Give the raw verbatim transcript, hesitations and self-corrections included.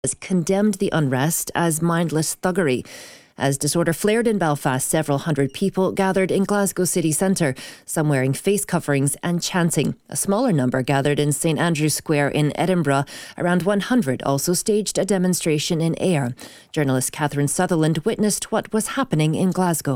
has condemned the unrest as mindless thuggery. As disorder flared in Belfast, several hundred people gathered in Glasgow city centre, some wearing face coverings and chanting. A smaller number gathered in St Andrew's Square in Edinburgh. Around one hundred also staged a demonstration in Ayr. Journalist Catherine Sutherland witnessed what was happening in Glasgow.